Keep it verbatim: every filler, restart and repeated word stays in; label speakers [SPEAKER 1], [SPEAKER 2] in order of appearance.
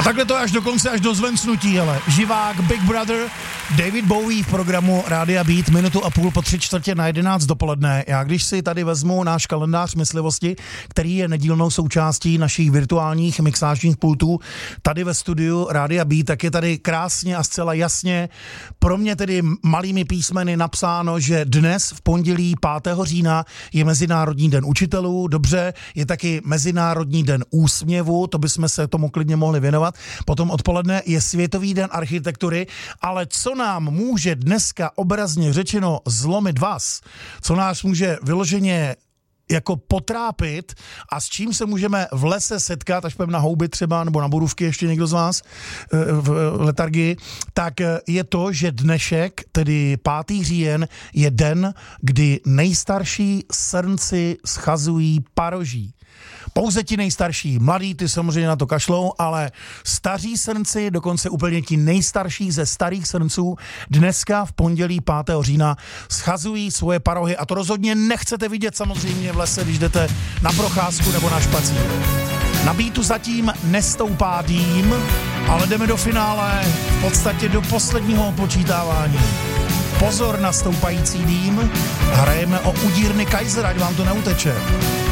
[SPEAKER 1] takhle to až do konce, až do zvencnutí, ale živák Big Brother, David Bowie v programu Rádia Beat, minutu a půl po tři čtvrtě na jedenáct dopoledne. Já když si tady vezmu náš kalendář myslivosti, který je nedílnou součástí našich virtuálních mixážních pultů tady ve studiu Rádia Beat, tak je tady krásně a zcela jasně pro mě tedy malými písmeny napsáno, že dnes v pondělí pátého října je Mezinárodní den učitelů, dobře, je taky Mezinárodní den úsměvu, to bychom se tomu klidně mohli věnovat. Potom odpoledne je Světový den architektury, ale co nám může dneska obrazně řečeno zlomit vás, co nás může vyloženě jako potrápit a s čím se můžeme v lese setkat, až půjdeme na houby třeba, nebo na borůvky ještě někdo z vás v letargii, tak je to, že dnešek, tedy pátý říjen, je den, kdy nejstarší srnci schazují paroží. Pouze ti nejstarší, mladí, ty samozřejmě na to kašlou, ale staří srnci, dokonce úplně ti nejstarší ze starých srnců, dneska v pondělí pátého října schazují svoje parohy a to rozhodně nechcete vidět samozřejmě v lese, když jdete na procházku nebo na špacík. Na Beatu zatím nestoupá dým, ale jdeme do finále, v podstatě do posledního počítávání. Pozor na stoupající dým, hrajeme o udírny Kaiser, ať vám to neuteče.